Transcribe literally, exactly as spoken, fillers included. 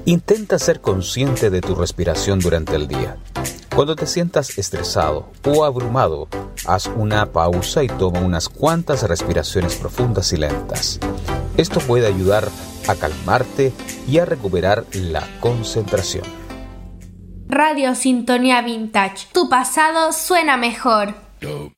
Intenta ser consciente de tu respiración durante el día. Cuando te sientas estresado o abrumado, haz una pausa y toma unas cuantas respiraciones profundas y lentas. Esto puede ayudar a calmarte y a recuperar la concentración. Radio Sintonía Vintage. Tu pasado suena mejor.